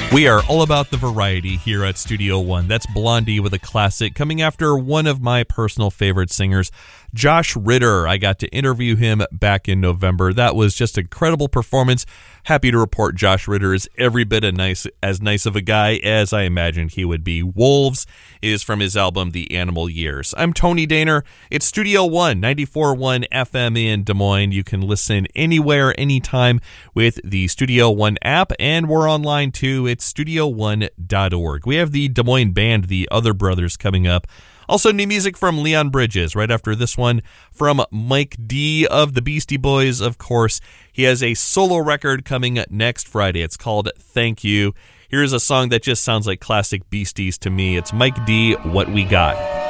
We are all about the variety here at Studio One. That's Blondie with a classic coming after one of my personal favorite singers, Josh Ritter. I got to interview him back in November. That was just an incredible performance. Happy to report Josh Ritter is every bit as nice of a guy as I imagined he would be. Wolves is from his album The Animal Years. I'm Tony Daner. It's Studio One, 94.1 FM in Des Moines. You can listen anywhere, anytime with the Studio One app, and we're online too. It's studio1.org. We have the Des Moines band, the Other Brothers, coming up. Also, new music from Leon Bridges right after this one from Mike D of the Beastie Boys, of course. He has a solo record coming next Friday. It's called Thank You. Here's a song that just sounds like classic Beasties to me. It's Mike D, What We Got.